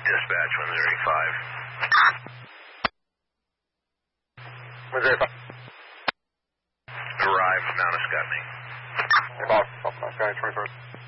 Dispatch 105. 105. Arrived, Mount Escutney. Hey, boss. County 21st.